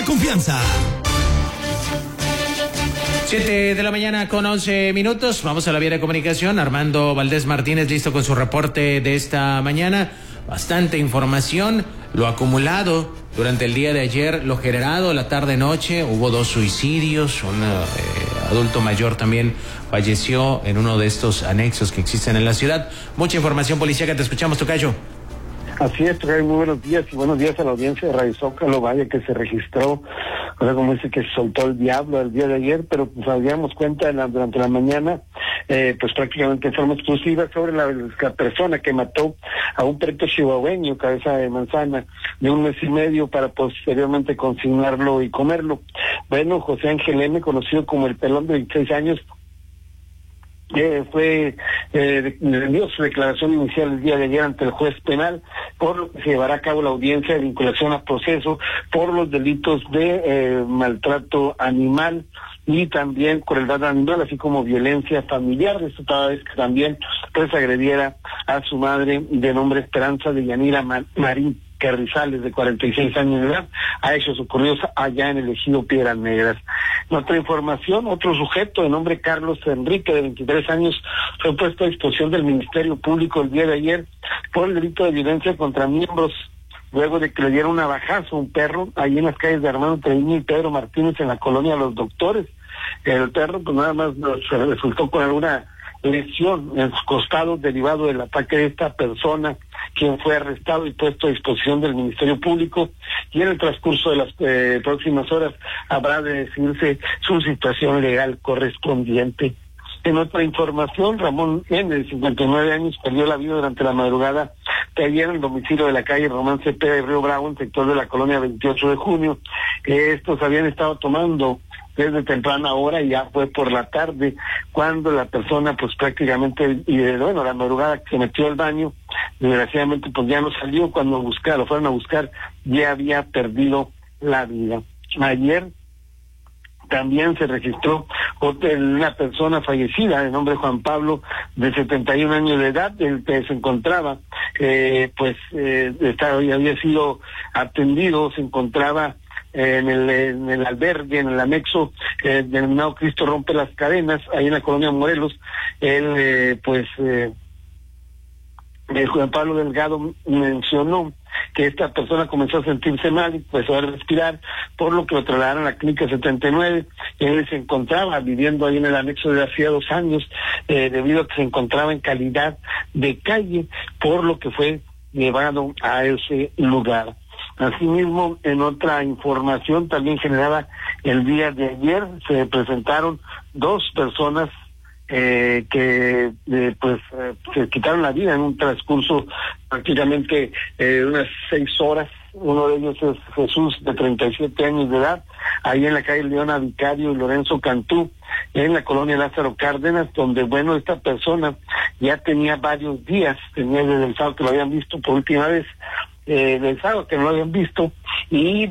confianza. 7:11 a.m. Vamos a la vía de comunicación. Armando Valdés Martínez listo con su reporte de esta mañana. Bastante información, lo acumulado durante el día de ayer, lo generado la tarde-noche. Hubo 2 suicidios, un adulto mayor también falleció en uno de estos anexos que existen en la ciudad. Mucha información policíaca, te escuchamos, tocayo. Así es, Tocayo, muy buenos días y buenos días a la audiencia de Radio Zócalo. Vaya que se registró, como dice que se soltó el diablo el día de ayer, pero pues nos dimos cuenta durante la mañana, pues prácticamente en forma exclusiva sobre la persona que mató a un perrito chihuahueño, cabeza de manzana, de 1 mes y medio, para posteriormente consignarlo y comerlo. Bueno, José Ángel M., conocido como el Pelón, de 26 años, dio su declaración inicial el día de ayer ante el juez penal, por lo que se llevará a cabo la audiencia de vinculación a proceso por los delitos de maltrato animal y también crueldad animal, así como violencia familiar. Esto toda vez que también pues agrediera a su madre, de nombre Esperanza de Yanira Marín Carrizales, de 46 años de edad, a hechos ocurridos allá en el ejido Piedras Negras. En otra información, otro sujeto de nombre Carlos Enrique, de 23 años, fue puesto a disposición del Ministerio Público el día de ayer por el delito de violencia contra miembros, luego de que le diera un navajazo a un perro ahí en las calles de Armando Treviño y Pedro Martínez, en la colonia Los Doctores. El perro pues nada más se resultó con alguna lesión en su costado derivado del ataque de esta persona, quien fue arrestado y puesto a disposición del Ministerio Público, y en el transcurso de las próximas horas habrá de decidirse su situación legal correspondiente. En otra información, Ramón N., de 59 años, perdió la vida durante la madrugada de ayer en el domicilio de la calle Román Cepeda de Río Bravo, en sector de la colonia 28 de junio. Estos habían estado tomando desde temprana hora y ya fue por la tarde cuando la persona pues prácticamente, la madrugada que se metió al baño, desgraciadamente pues ya no salió. Cuando lo fueron a buscar, ya había perdido la vida. Ayer también se registró una persona fallecida de nombre Juan Pablo, de 71 años de edad, el que se encontraba, había sido atendido, se encontraba en el albergue, en el anexo denominado Cristo Rompe las Cadenas, ahí en la colonia Morelos. Juan Pablo Delgado mencionó que esta persona comenzó a sentirse mal y empezó a respirar, por lo que lo trasladaron a la clínica 79. Él se encontraba viviendo ahí en el anexo desde hacía 2 años, debido a que se encontraba en calidad de calle, por lo que fue llevado a ese lugar. Asimismo, en otra información también generada el día de ayer, se presentaron 2 personas que se quitaron la vida en un transcurso prácticamente unas 6 horas. Uno de ellos es Jesús, de 37 años de edad, ahí en la calle Leona Vicario y Lorenzo Cantú, en la colonia Lázaro Cárdenas, donde esta persona ya tenía varios días, tenía desde el sábado que lo habían visto por última vez, del sábado que no lo habían visto, y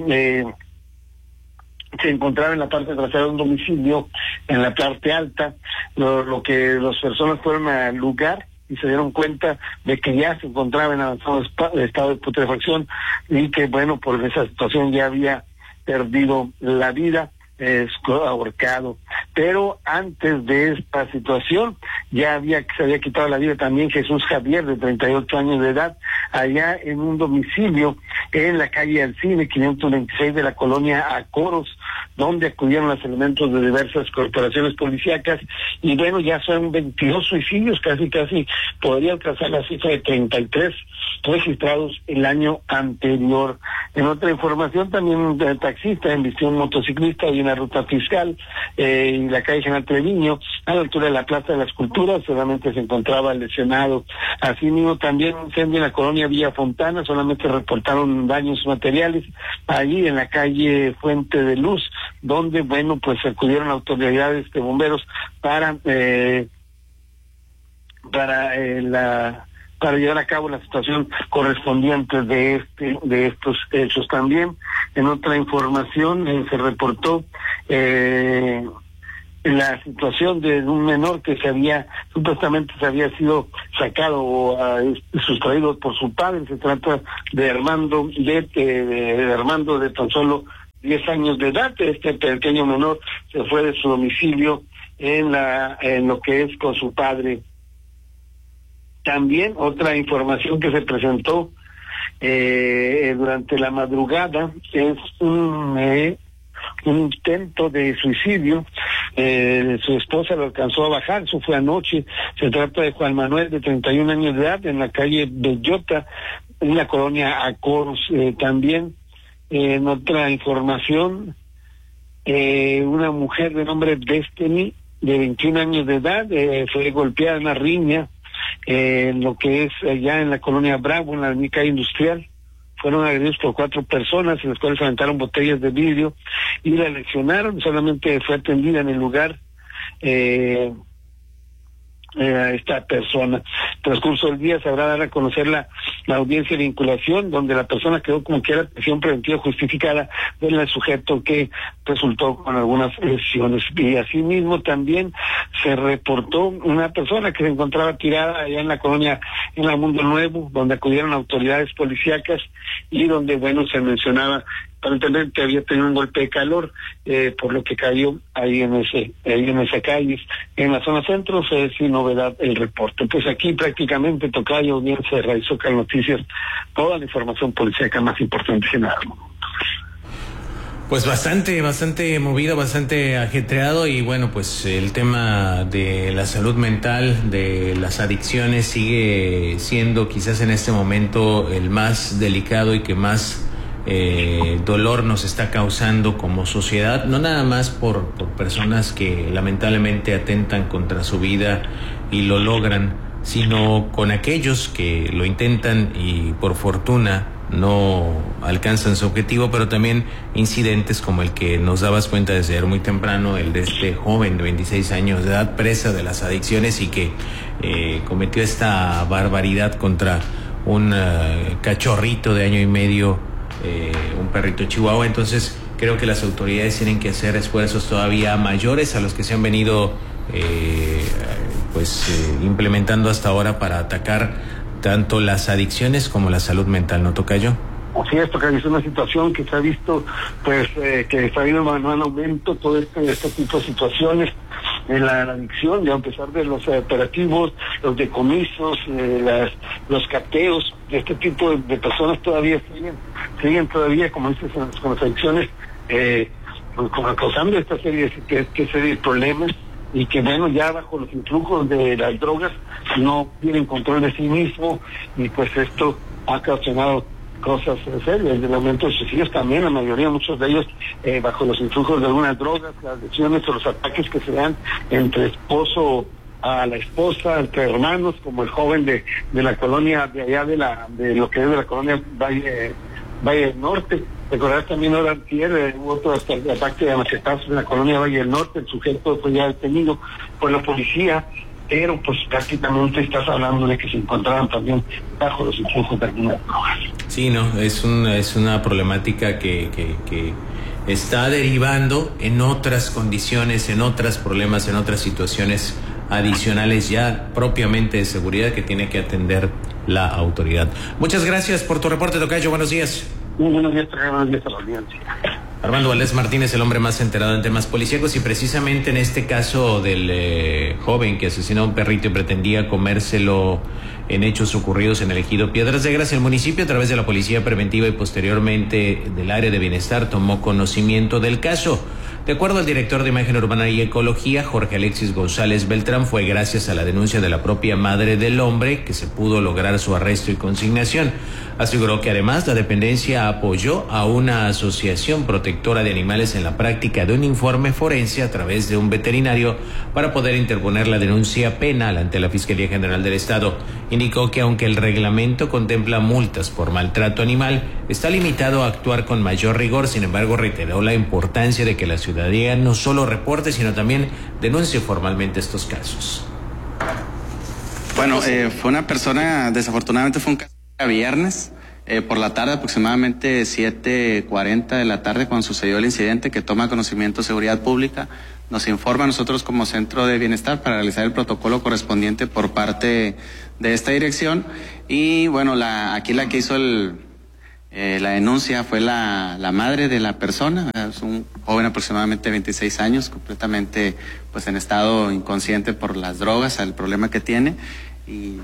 se encontraba en la parte trasera de un domicilio, en la parte alta, lo que las personas fueron al lugar y se dieron cuenta de que ya se encontraba en avanzado estado de putrefacción y que por esa situación ya había perdido la vida, ahorcado. Pero antes de esta situación se había quitado la vida también Jesús Javier, de 38 años de edad, allá en un domicilio en la calle Alcine 526 de la colonia Acoros, donde acudieron los elementos de diversas corporaciones policíacas, y ya son 22 suicidios, casi podría alcanzar la cifra de 33 registrados el año anterior. En otra información, también un taxista embistió un motociclista y una ruta fiscal en la calle General Treviño, a la altura de la Plaza de las Culturas. Solamente se encontraba lesionado. Asimismo, también un incendio en la colonia Villa Fontana, solamente reportaron daños materiales allí en la calle Fuente de Luz, donde acudieron autoridades de bomberos para llevar a cabo la situación correspondiente de estos hechos. También en otra información se reportó la situación de un menor que supuestamente se había sido sacado o sustraído por su padre. Se trata de Armando de tan solo 10 años de edad. Este pequeño menor se fue de su domicilio en lo que es con su padre. También otra información que se presentó durante la madrugada es un intento de suicidio. Su esposa lo alcanzó a bajar, eso fue anoche. Se trata de Juan Manuel, de 31 años de edad, en la calle Bellota, en la colonia Acoros. También en otra información, una mujer de nombre Destiny, de 21 años de edad, fue golpeada en una riña en lo que es allá en la colonia Bravo, en la calle Industrial. Fueron agredidos por 4 personas, en las cuales aventaron botellas de vidrio y la lesionaron. Solamente fue atendida en el lugar a esta persona. Transcurso del día se habrá de dar a conocer la audiencia de vinculación, donde la persona quedó como que era prisión preventiva justificada del sujeto que resultó con algunas lesiones. Y asimismo también se reportó una persona que se encontraba tirada allá en la colonia, en la Mundo Nuevo, donde acudieron autoridades policíacas y donde, bueno, se mencionaba aparentemente había tenido un golpe de calor, por lo que cayó ahí en esa calle, en la zona centro. Sin novedad el reporte. Pues aquí prácticamente Tocayo, audiencia de Radio Zócalo Noticias, toda la información policíaca más importante que nada. Pues bastante movido, bastante ajetreado, y bueno, pues el tema de la salud mental, de las adicciones, sigue siendo quizás en este momento el más delicado y que más dolor nos está causando como sociedad, no nada más por personas que lamentablemente atentan contra su vida y lo logran, sino con aquellos que lo intentan y por fortuna no alcanzan su objetivo, pero también incidentes como el que nos dabas cuenta desde muy temprano, el de este joven de 26 años de edad, presa de las adicciones, y que cometió esta barbaridad contra un cachorrito de 1 año y medio, un perrito chihuahua. Entonces creo que las autoridades tienen que hacer esfuerzos todavía mayores a los que se han venido implementando hasta ahora para atacar tanto las adicciones como la salud mental, ¿no, Tocayo? Así es, porque es una situación que se ha visto, pues, que está habiendo un aumento, todo este tipo de situaciones en la adicción, ya a pesar de los operativos, los decomisos, los cateos, este tipo de personas todavía siguen todavía, como dices, con las adicciones, como causando esta serie de problemas, y que bueno, ya bajo los influjos de las drogas no tienen control de sí mismo, y pues esto ha ocasionado cosas serias. El aumento de suicidios también, la mayoría, muchos de ellos bajo los influjos de algunas drogas, las lesiones o los ataques que se dan entre esposo a la esposa, entre hermanos, como el joven de la colonia de allá de lo que es de la colonia Valle del Norte. Recordar también ahora hubo otro ataque de machetazos en la colonia Valle del Norte. El sujeto fue ya detenido por la policía, pero pues prácticamente estás hablando de que se encontraban también bajo los influjos de algunas drogas. Sí, no, es una problemática que está derivando en otras condiciones, en otros problemas, en otras situaciones adicionales ya propiamente de seguridad que tiene que atender la autoridad. Muchas gracias por tu reporte, Tocayo. Buenos días. Muy buenos días a la audiencia. Armando Valdés Martínez, el hombre más enterado en temas policíacos, y precisamente en este caso del joven que asesinó a un perrito y pretendía comérselo en hechos ocurridos en el ejido Piedras Negras, el municipio, a través de la Policía Preventiva y posteriormente del área de bienestar, tomó conocimiento del caso. De acuerdo al director de Imagen Urbana y Ecología, Jorge Alexis González Beltrán, fue gracias a la denuncia de la propia madre del hombre que se pudo lograr su arresto y consignación. Aseguró que además la dependencia apoyó a una asociación protectora de animales en la práctica de un informe forense a través de un veterinario para poder interponer la denuncia penal ante la Fiscalía General del Estado. Indicó que aunque el reglamento contempla multas por maltrato animal, está limitado a actuar con mayor rigor. Sin embargo, reiteró la importancia de que la ciudadanía no solo reporte, sino también denuncie formalmente estos casos. Bueno, fue una persona, desafortunadamente fue un caso viernes, por la tarde, aproximadamente 7:40 de la tarde, cuando sucedió el incidente, que toma conocimiento Seguridad Pública, nos informa a nosotros como Centro de Bienestar para realizar el protocolo correspondiente por parte de esta dirección. Y bueno, aquí la que hizo la denuncia fue la madre de la persona, es un joven aproximadamente de 26 años, completamente pues en estado inconsciente por las drogas, el problema que tiene, y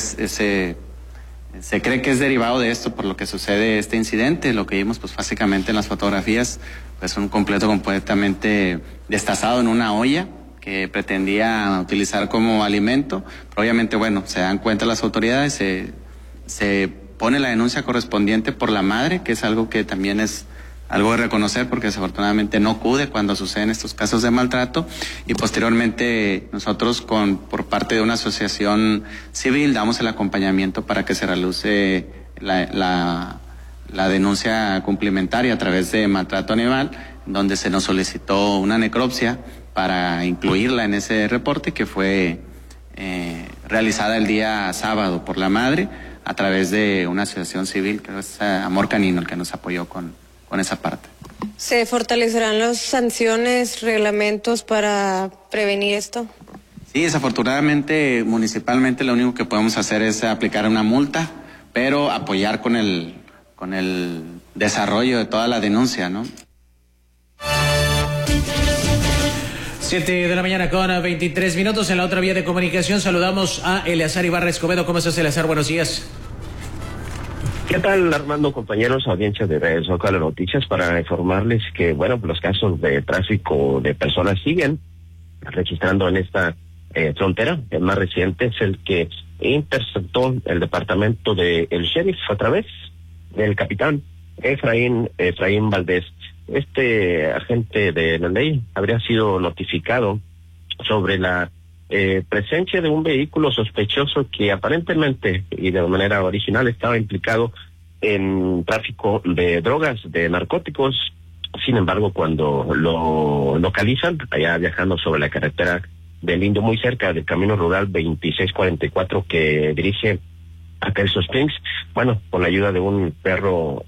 se cree que es derivado de esto por lo que sucede este incidente. Lo que vimos pues básicamente en las fotografías, pues un completamente destazado en una olla que pretendía utilizar como alimento, pero obviamente bueno, se dan cuenta las autoridades, se pone la denuncia correspondiente por la madre, que es algo que también es algo de reconocer porque desafortunadamente no acude cuando suceden estos casos de maltrato, y posteriormente nosotros por parte de una asociación civil damos el acompañamiento para que se realice la denuncia complementaria a través de maltrato animal, donde se nos solicitó una necropsia para incluirla en ese reporte que fue realizada el día sábado por la madre a través de una asociación civil, que es Amor Canino, el que nos apoyó con esa parte. ¿Se fortalecerán las sanciones, reglamentos para prevenir esto? Sí, desafortunadamente, municipalmente lo único que podemos hacer es aplicar una multa, pero apoyar con el desarrollo de toda la denuncia, ¿no? 7 de la mañana con 23 minutos. En la otra vía de comunicación saludamos a Eleazar Ibarra Escobedo. ¿Cómo estás, Eleazar? Buenos días. ¿Qué tal, Armando, compañeros, audiencia de Zócalo Noticias, para informarles que, bueno, los casos de tráfico de personas siguen registrando en esta frontera? El más reciente es el que interceptó el departamento del sheriff a través del capitán Efraín Valdés. Este agente de la ley habría sido notificado sobre la presencia de un vehículo sospechoso que aparentemente y de manera original estaba implicado en tráfico de drogas, de narcóticos. Sin embargo, cuando lo localizan, allá viajando sobre la carretera del Indio, muy cerca del camino rural 2644 que dirige a Kelso Springs, bueno, con la ayuda de un perro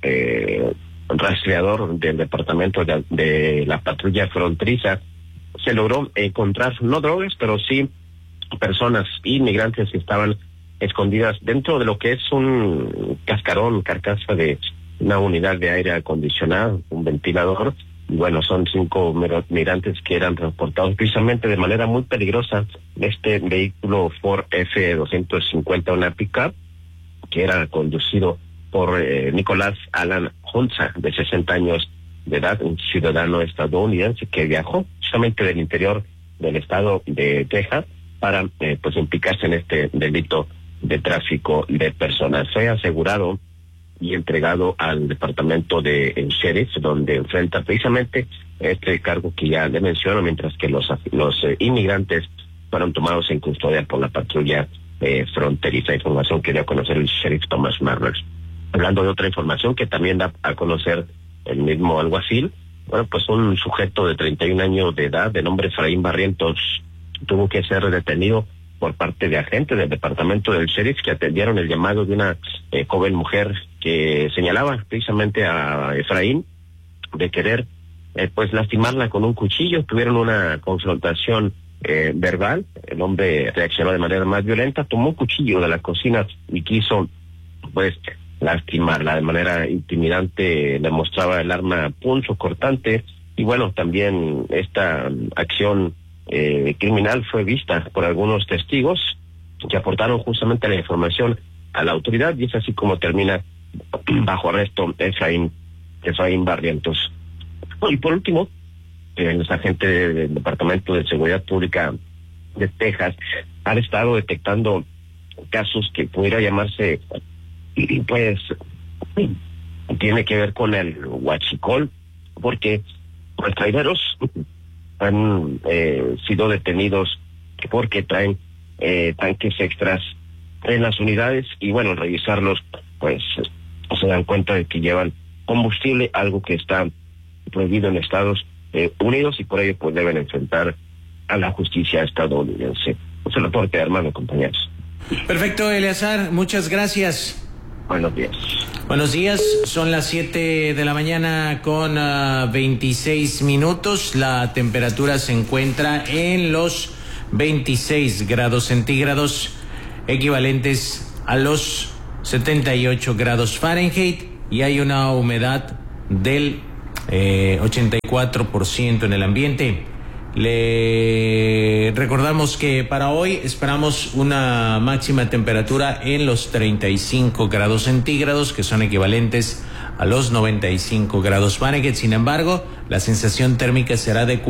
rastreador del departamento de la patrulla fronteriza, se logró encontrar no drogas, pero sí personas inmigrantes que estaban escondidas dentro de lo que es un carcasa de una unidad de aire acondicionado, un ventilador. Y bueno, son 5 migrantes que eran transportados precisamente de manera muy peligrosa en este vehículo Ford F-250, una pick-up, que era conducido por Nicolás Alan Hunza, de 60 años de edad, un ciudadano estadounidense que viajó justamente del interior del estado de Texas para pues implicarse en este delito de tráfico de personas. Fue asegurado y entregado al departamento de sheriff, donde enfrenta precisamente este cargo que ya le menciono, mientras que los inmigrantes fueron tomados en custodia por la patrulla fronteriza. Información que dio a conocer el sheriff Thomas Marler. Hablando de otra información que también da a conocer el mismo alguacil, bueno, pues un sujeto de 31 años de edad, de nombre Efraín Barrientos, tuvo que ser detenido por parte de agentes del departamento del sheriff que atendieron el llamado de una joven mujer que señalaba precisamente a Efraín de querer pues lastimarla con un cuchillo. Tuvieron una confrontación verbal. El hombre reaccionó de manera más violenta, tomó un cuchillo de la cocina y quiso pues lastimarla de manera intimidante. Le mostraba el arma punzocortante, y bueno, también esta acción criminal fue vista por algunos testigos que aportaron justamente la información a la autoridad, y es así como termina bajo arresto Efraín Barrientos. Y por último, los agentes del Departamento de Seguridad Pública de Texas han estado detectando casos que pudiera llamarse, pues, tiene que ver con el huachicol, porque los traileros han sido detenidos porque traen tanques extras en las unidades, y bueno, al revisarlos, pues se dan cuenta de que llevan combustible, algo que está prohibido en Estados Unidos, y por ello pues deben enfrentar a la justicia estadounidense. Se lo puedo quedar, hermano, compañeros. Perfecto, Eleazar, muchas gracias. Buenos días. Buenos días, son las 7 de la mañana con 26 minutos. La temperatura se encuentra en los 26 grados centígrados, equivalentes a los 78 grados Fahrenheit, y hay una humedad del 84% en el ambiente. Le recordamos que para hoy esperamos una máxima temperatura en los 35 grados centígrados, que son equivalentes a los 95 grados Fahrenheit. Sin embargo, la sensación térmica será de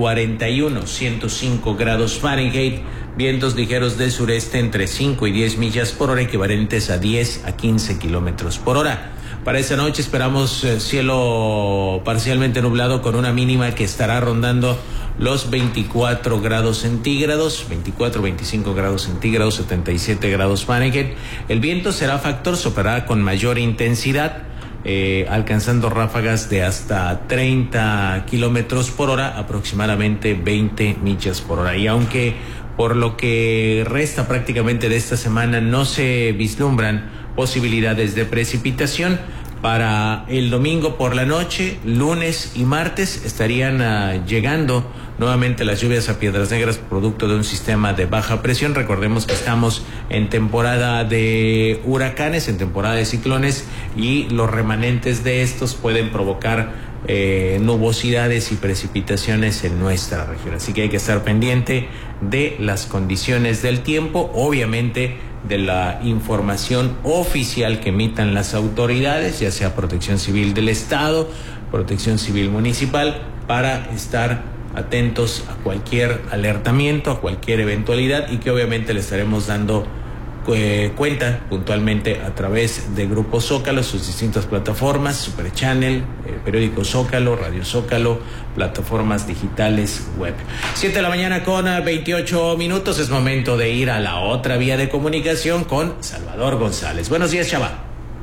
105 grados Fahrenheit, vientos ligeros del sureste entre 5 y 10 millas por hora, equivalentes a 10 a 15 kilómetros por hora. Para esta noche esperamos cielo parcialmente nublado con una mínima que estará rondando los 24 grados centígrados, 25 grados centígrados, 77 grados Fahrenheit. El viento será factor, soplará con mayor intensidad, alcanzando ráfagas de hasta 30 kilómetros por hora, aproximadamente 20 millas por hora. Y aunque por lo que resta prácticamente de esta semana no se vislumbran posibilidades de precipitación, para el domingo por la noche, lunes y martes estarían llegando nuevamente las lluvias a Piedras Negras, producto de un sistema de baja presión. Recordemos que estamos en temporada de huracanes, en temporada de ciclones, y los remanentes de estos pueden provocar nubosidades y precipitaciones en nuestra región. Así que hay que estar pendiente de las condiciones del tiempo, obviamente de la información oficial que emitan las autoridades, ya sea Protección Civil del Estado, Protección Civil Municipal, para estar atentos a cualquier alertamiento, a cualquier eventualidad, y que obviamente le estaremos dando cuenta puntualmente a través de Grupo Zócalo, sus distintas plataformas, Super Channel, Periódico Zócalo, Radio Zócalo, plataformas digitales web. 7 de la mañana con 28 minutos, es momento de ir a la otra vía de comunicación con Salvador González. Buenos días, Chava.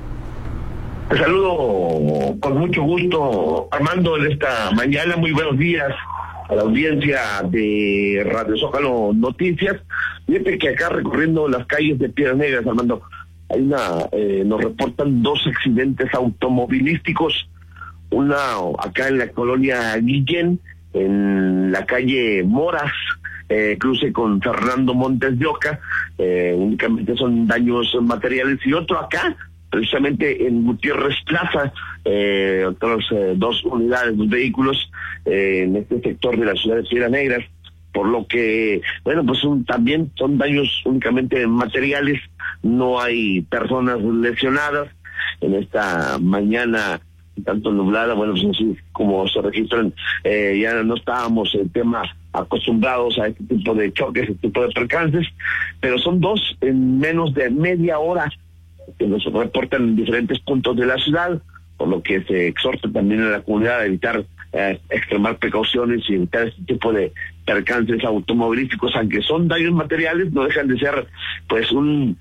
Te saludo con mucho gusto, Armando, en esta mañana. Muy buenos días a la audiencia de Radio Zócalo Noticias. Fíjate que acá recorriendo las calles de Piedras Negras, Armando, hay nos reportan 2 accidentes automovilísticos. Una acá en la colonia Guillén, en la calle Moras, cruce con Fernando Montes de Oca, únicamente son daños materiales, y otro acá, precisamente en Gutiérrez Plaza, otros 2 unidades, 2 vehículos en este sector de la ciudad de Piedras Negras, por lo que, bueno, pues también son daños únicamente materiales, no hay personas lesionadas en esta mañana tanto nublada. Bueno, pues así como se registran, ya no estábamos el tema acostumbrados a este tipo de choques, este tipo de percances, pero son 2 en menos de media hora que nos reportan en diferentes puntos de la ciudad, por lo que se exhorta también a la comunidad a evitar extremar precauciones y evitar este tipo de percances automovilísticos, aunque son daños materiales, no dejan de ser pues un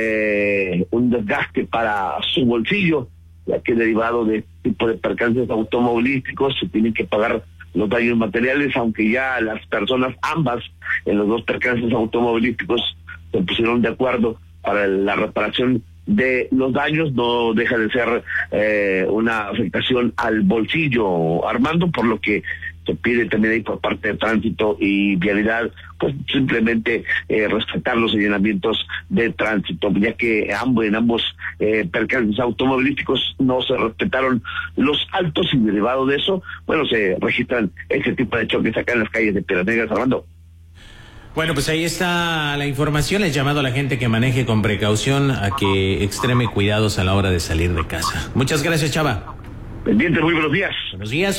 desgaste para su bolsillo, ya que derivado de este tipo de percances automovilísticos se tienen que pagar los daños materiales, aunque ya las personas ambas en los 2 percances automovilísticos se pusieron de acuerdo para la reparación de los daños. No deja de ser una afectación al bolsillo, Armando, por lo que se pide también ahí por parte de Tránsito y Vialidad, pues simplemente respetar los señalamientos de tránsito, ya que en ambos percances automovilísticos no se respetaron los altos, y derivado de eso, bueno, se registran ese tipo de choques acá en las calles de Piedras Negras, Armando. Bueno, pues ahí está la información. Es llamado a la gente que maneje con precaución, a que extreme cuidados a la hora de salir de casa. Muchas gracias, Chava. Pendiente, muy buenos días. Buenos días,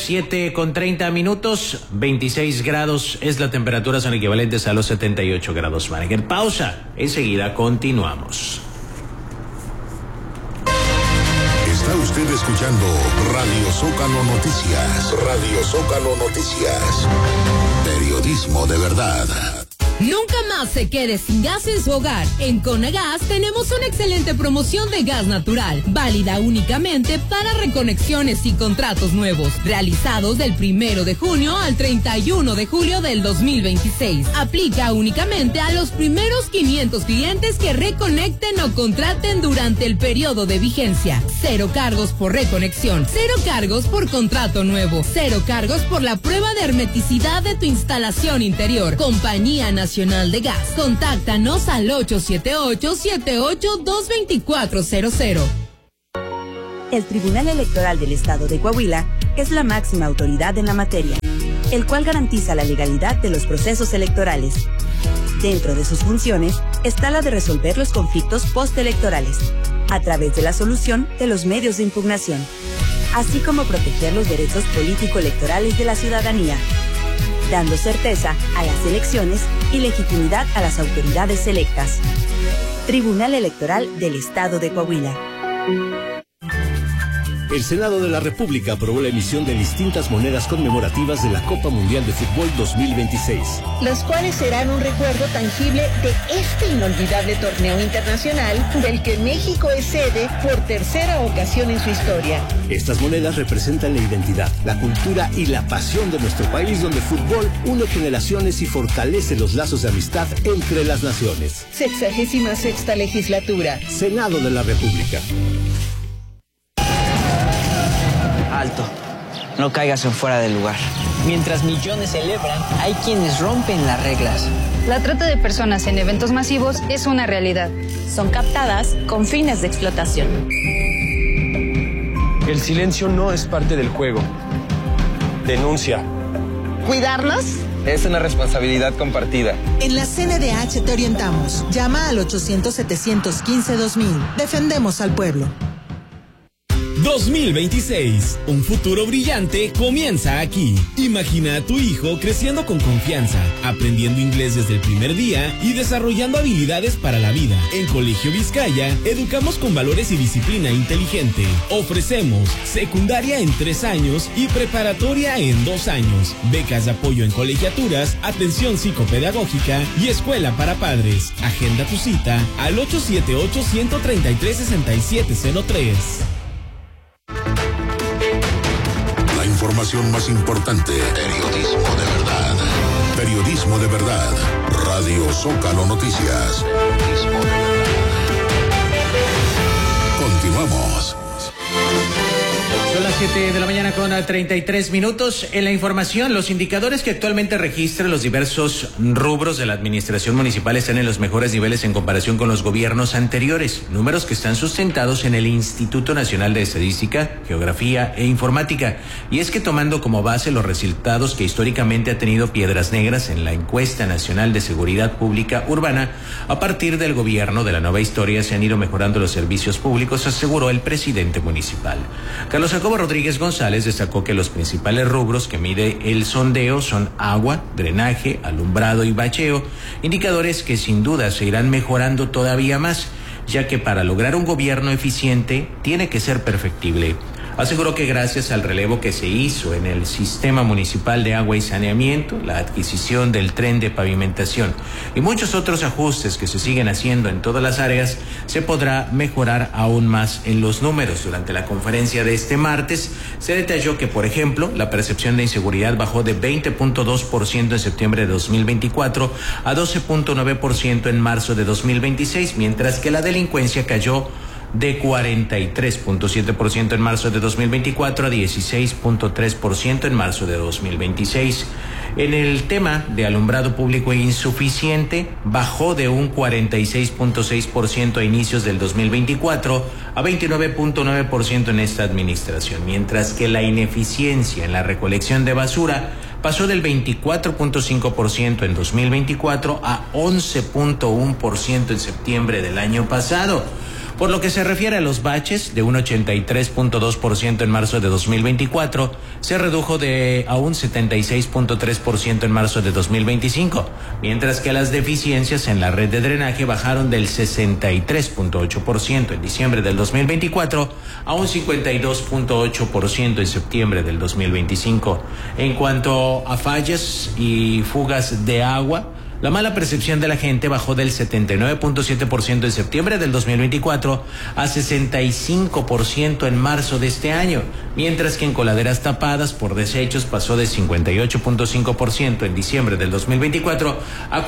7:30, 26 grados es la temperatura, son equivalentes a los 78 grados Fahrenheit. Pausa, enseguida continuamos. Está usted escuchando Radio Zócalo Noticias. Radio Zócalo Noticias. Periodismo de verdad. Nunca más se quede sin gas en su hogar. En Conagas tenemos una excelente promoción de gas natural, válida únicamente para reconexiones y contratos nuevos, realizados del 1 de junio al 31 de julio del 2026. Aplica únicamente a los primeros 500 clientes que reconecten o contraten durante el periodo de vigencia. 0 cargos por reconexión, 0 cargos por contrato nuevo, 0 cargos por la prueba de hermeticidad de tu instalación interior. Compañía Nacional de Gas. Contáctanos al 878-78-22400. El Tribunal Electoral del Estado de Coahuila es la máxima autoridad en la materia, el cual garantiza la legalidad de los procesos electorales. Dentro de sus funciones está la de resolver los conflictos postelectorales, a través de la solución de los medios de impugnación, así como proteger los derechos político-electorales de la ciudadanía, dando certeza a las elecciones y legitimidad a las autoridades electas. Tribunal Electoral del Estado de Coahuila. El Senado de la República aprobó la emisión de distintas monedas conmemorativas de la Copa Mundial de Fútbol 2026. Las cuales serán un recuerdo tangible de este inolvidable torneo internacional del que México es sede por tercera ocasión en su historia. Estas monedas representan la identidad, la cultura y la pasión de nuestro país, donde el fútbol une generaciones y fortalece los lazos de amistad entre las naciones. 66ª legislatura. Senado de la República. Alto, no caigas en fuera del lugar. Mientras millones celebran, hay quienes rompen las reglas. La trata de personas en eventos masivos es una realidad. Son captadas con fines de explotación. El silencio no es parte del juego. Denuncia. ¿Cuidarnos? Es una responsabilidad compartida. En la CNDH te orientamos. Llama al 800-715-2000. Defendemos al pueblo. 2026. Un futuro brillante comienza aquí. Imagina a tu hijo creciendo con confianza, aprendiendo inglés desde el primer día y desarrollando habilidades para la vida. En Colegio Vizcaya, educamos con valores y disciplina inteligente. Ofrecemos secundaria en 3 años y preparatoria en 2 años. Becas de apoyo en colegiaturas, atención psicopedagógica y escuela para padres. Agenda tu cita al 878-133-6703. La información más importante. Periodismo de verdad. Periodismo de verdad. Radio Zócalo Noticias. Periodismo de verdad. Continuamos. Son las 7 de la mañana con 33 minutos. En la información, los indicadores que actualmente registran los diversos rubros de la administración municipal están en los mejores niveles en comparación con los gobiernos anteriores. Números que están sustentados en el Instituto Nacional de Estadística, Geografía e Informática. Y es que tomando como base los resultados que históricamente ha tenido Piedras Negras en la Encuesta Nacional de Seguridad Pública Urbana, a partir del gobierno de la nueva historia se han ido mejorando los servicios públicos, aseguró el presidente municipal. Carlos Jacobo Rodríguez González destacó que los principales rubros que mide el sondeo son agua, drenaje, alumbrado y bacheo, indicadores que sin duda se irán mejorando todavía más, ya que para lograr un gobierno eficiente tiene que ser perfectible. Aseguró que gracias al relevo que se hizo en el sistema municipal de agua y saneamiento, la adquisición del tren de pavimentación y muchos otros ajustes que se siguen haciendo en todas las áreas, se podrá mejorar aún más en los números. Durante la conferencia de este martes, se detalló que, por ejemplo, la percepción de inseguridad bajó de 20.2% en septiembre de 2024 a 12.9% en marzo de 2026, mientras que la delincuencia cayó de 43.7% en marzo de 2024 a 16.3% en marzo de 2026. En el tema de alumbrado público insuficiente, bajó de un 46.6% a inicios del 2024 a 29.9% en esta administración, mientras que la ineficiencia en la recolección de basura pasó del 24.5% en 2024 a 11.1% en septiembre del año pasado. Por lo que se refiere a los baches, de un 83.2% en marzo de 2024, se redujo a un 76.3% en marzo de 2025, mientras que las deficiencias en la red de drenaje bajaron del 63.8% en diciembre del 2024 a un 52.8% en septiembre del 2025. En cuanto a fallas y fugas de agua, la mala percepción de la gente bajó del 79.7% en septiembre del 2024 a 65% en marzo de este año, mientras que en coladeras tapadas por desechos pasó de 58.5% en diciembre del 2024 a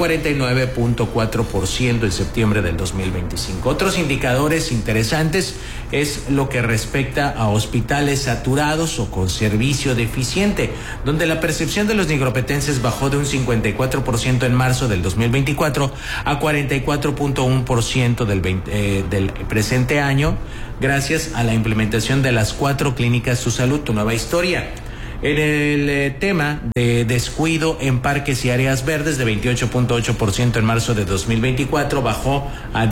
49.4% en septiembre del 2025. Otros indicadores interesantes es lo que respecta a hospitales saturados o con servicio deficiente, donde la percepción de los nigropetenses bajó de un 54% en marzo marzo del 2024 a 44.1% del presente año, gracias a la implementación de las 4 clínicas Tu Salud, Tu Nueva Historia. En el tema de descuido en parques y áreas verdes, de 28.8% en marzo de 2024, bajó a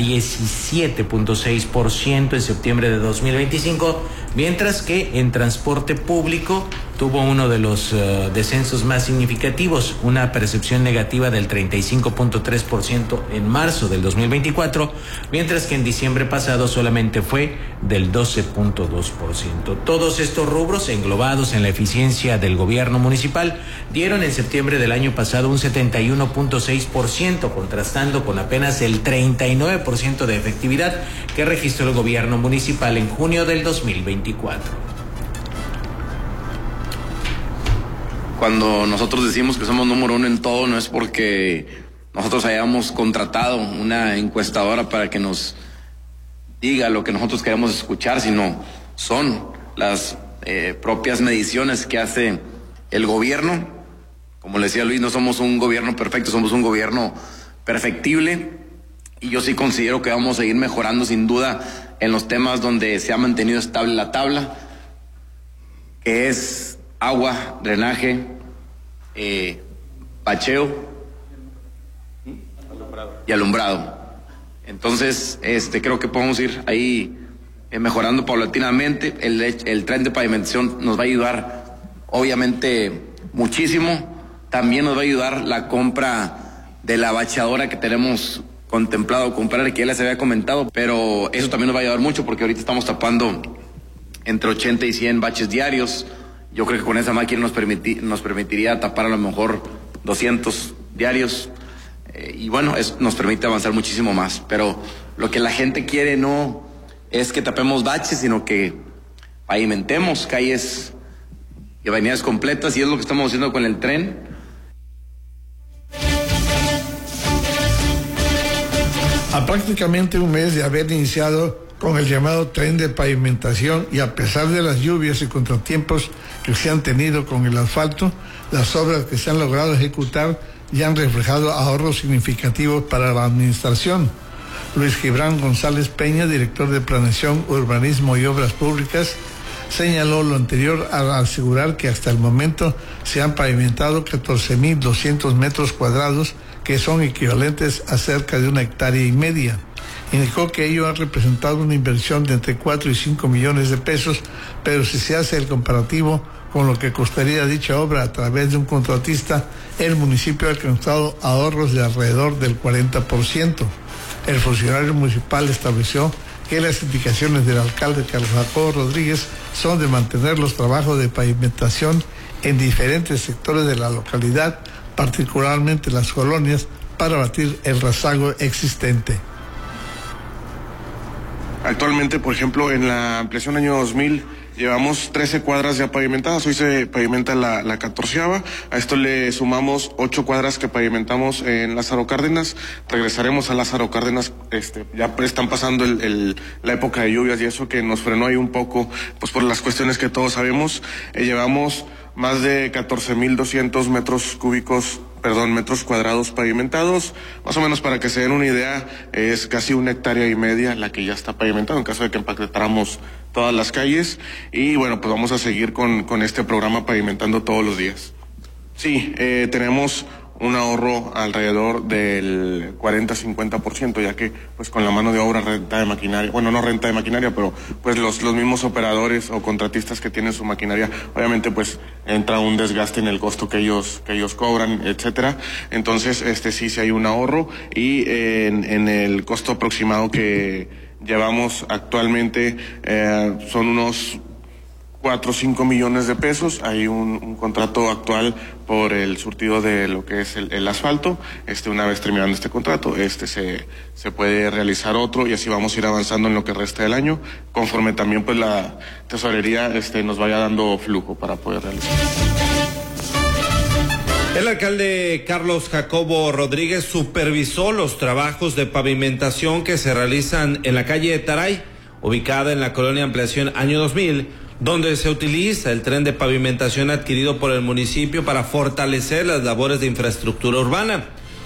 17.6% en septiembre de 2025, mientras que en transporte público tuvo uno de los descensos más significativos, una percepción negativa del 35.3% en marzo del 2024, mientras que en diciembre pasado solamente fue del 12.2%. Todos estos rubros, englobados en la eficiencia del gobierno municipal, dieron en septiembre del año pasado un 71.6%, contrastando con apenas el 39% de efectividad que registró el gobierno municipal en junio del 2024. Cuando nosotros decimos que somos número 1 en todo, no es porque nosotros hayamos contratado una encuestadora para que nos diga lo que nosotros queremos escuchar, sino son las propias mediciones que hace el gobierno. Como le decía Luis, no somos un gobierno perfecto, somos un gobierno perfectible, y yo sí considero que vamos a seguir mejorando sin duda en los temas donde se ha mantenido estable la tabla, que es agua, drenaje, bacheo y alumbrado. Entonces, creo que podemos ir ahí mejorando paulatinamente. El tren de pavimentación nos va a ayudar, obviamente, muchísimo. También nos va a ayudar la compra de la bacheadora que tenemos contemplado comprar, que ya les había comentado, pero eso también nos va a ayudar mucho, porque ahorita estamos tapando entre 80 y 100 baches diarios. Yo creo que con esa máquina nos permitiría tapar a lo mejor 200 diarios, y bueno, eso nos permite avanzar muchísimo más. Pero lo que la gente quiere no es que tapemos baches, sino que pavimentemos calles y avenidas completas, y es lo que estamos haciendo con el tren. A prácticamente un mes de haber iniciado con el llamado tren de pavimentación, y a pesar de las lluvias y contratiempos que se han tenido con el asfalto, las obras que se han logrado ejecutar ya han reflejado ahorros significativos para la administración. Luis Gibran González Peña, director de Planeación, Urbanismo y Obras Públicas, señaló lo anterior al asegurar que hasta el momento se han pavimentado 14.200 metros cuadrados, que son equivalentes a cerca de 1,5 hectáreas. Indicó que ello ha representado una inversión de entre 4 y 5 millones de pesos, pero si se hace el comparativo con lo que costaría dicha obra a través de un contratista, el municipio ha alcanzado ahorros de alrededor del 40%. El funcionario municipal estableció que las indicaciones del alcalde Carlos Jacobo Rodríguez son de mantener los trabajos de pavimentación en diferentes sectores de la localidad, particularmente las colonias, para abatir el rezago existente. Actualmente, por ejemplo, en la ampliación año 2000 llevamos 13 cuadras ya pavimentadas. Hoy se pavimenta la 14ª. A esto le sumamos 8 cuadras que pavimentamos en Lázaro Cárdenas. Regresaremos a Lázaro Cárdenas. Ya están pasando la época de lluvias, y eso que nos frenó ahí un poco, pues por las cuestiones que todos sabemos. Llevamos más de 14.200 metros cuadrados pavimentados. Más o menos, para que se den una idea, es casi 1,5 hectáreas la que ya está pavimentada, en caso de que empaquetáramos todas las calles. Y bueno, pues vamos a seguir con este programa pavimentando todos los días. Sí, tenemos un ahorro alrededor del 40-50%, ya que pues con la mano de obra, renta de maquinaria, bueno, no renta de maquinaria, pero pues los mismos operadores o contratistas que tienen su maquinaria, obviamente pues entra un desgaste en el costo que ellos cobran, etcétera. Entonces, sí hay un ahorro, y en el costo aproximado que llevamos actualmente son unos 4 o 5 millones de pesos. Hay un contrato actual por el surtido de lo que es el asfalto. Una vez terminando este contrato, se puede realizar otro, y así vamos a ir avanzando en lo que resta del año, conforme también pues la tesorería nos vaya dando flujo para poder realizar. El alcalde Carlos Jacobo Rodríguez supervisó los trabajos de pavimentación que se realizan en la calle Taray, ubicada en la colonia Ampliación Año 2000, donde se utiliza el tren de pavimentación adquirido por el municipio para fortalecer las labores de infraestructura urbana.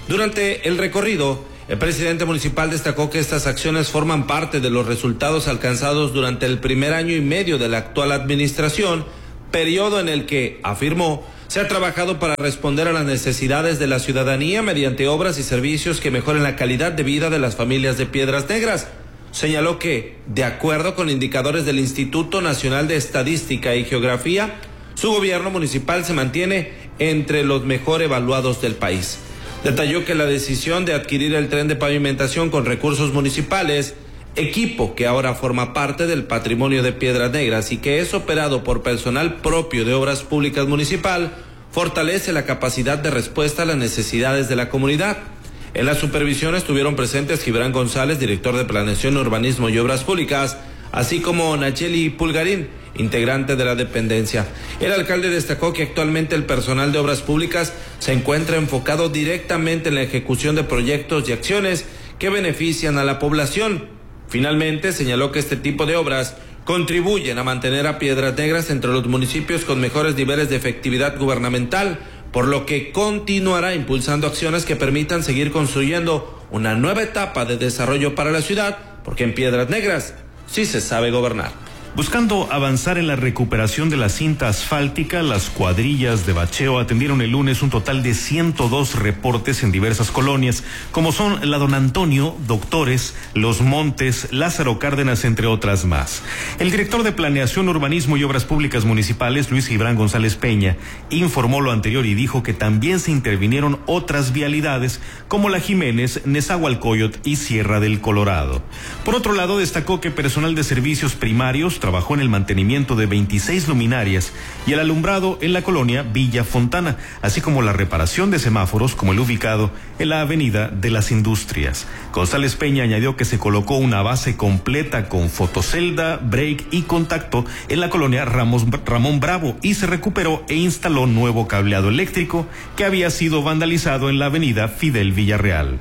Durante el recorrido, el presidente municipal destacó que estas acciones forman parte de los resultados alcanzados durante el primer año y medio de la actual administración, periodo en el que, afirmó, se ha trabajado para responder a las necesidades de la ciudadanía mediante obras y servicios que mejoren la calidad de vida de las familias de Piedras Negras. Señaló que, de acuerdo con indicadores del Instituto Nacional de Estadística y Geografía, su gobierno municipal se mantiene entre los mejor evaluados del país. Detalló que la decisión de adquirir el tren de pavimentación con recursos municipales, equipo que ahora forma parte del patrimonio de Piedras Negras y que es operado por personal propio de Obras Públicas Municipal, fortalece la capacidad de respuesta a las necesidades de la comunidad. En la supervisión estuvieron presentes Gibran González, director de Planeación, Urbanismo y Obras Públicas, así como Nacheli Pulgarín, integrante de la dependencia. El alcalde destacó que actualmente el personal de Obras Públicas se encuentra enfocado directamente en la ejecución de proyectos y acciones que benefician a la población. Finalmente, señaló que este tipo de obras contribuyen a mantener a Piedras Negras entre los municipios con mejores niveles de efectividad gubernamental, por lo que continuará impulsando acciones que permitan seguir construyendo una nueva etapa de desarrollo para la ciudad, porque en Piedras Negras sí se sabe gobernar. Buscando avanzar en la recuperación de la cinta asfáltica, las cuadrillas de bacheo atendieron el lunes un total de 102 reportes en diversas colonias, como son la Don Antonio, Doctores, Los Montes, Lázaro Cárdenas, entre otras más. El director de Planeación, Urbanismo y Obras Públicas Municipales, Luis Gibran González Peña, informó lo anterior y dijo que también se intervinieron otras vialidades, como la Jiménez, Nezahualcóyotl y Sierra del Colorado. Por otro lado, destacó que personal de servicios primarios trabajó en el mantenimiento de 26 luminarias y el alumbrado en la colonia Villa Fontana, así como la reparación de semáforos como el ubicado en la Avenida de las Industrias. González Peña añadió que se colocó una base completa con fotocelda, break y contacto en la colonia Ramón Bravo y se recuperó e instaló nuevo cableado eléctrico que había sido vandalizado en la Avenida Fidel Villarreal.